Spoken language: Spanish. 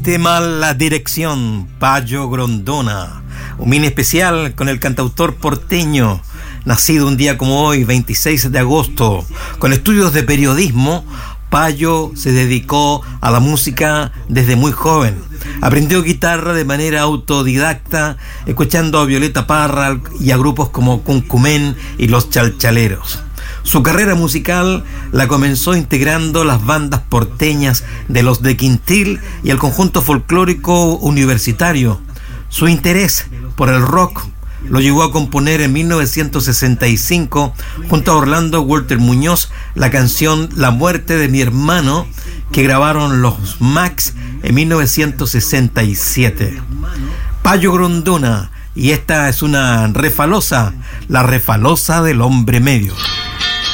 Tema La Dirección, Payo Grondona. Un mini especial con el cantautor porteño, nacido un día como hoy, 26 de agosto. Con estudios de periodismo, Payo se dedicó a la música desde muy joven. Aprendió guitarra de manera autodidacta, escuchando a Violeta Parra y a grupos como Cuncumén y Los Chalchaleros. Su carrera musical la comenzó integrando las bandas porteñas de Los de Quintil y el conjunto folclórico universitario. Su interés por el rock lo llevó a componer en 1965 junto a Orlando Walter Muñoz la canción La muerte de mi hermano, que grabaron los Max en 1967. Payo Grondona, y esta es una refalosa, la refalosa del hombre medio.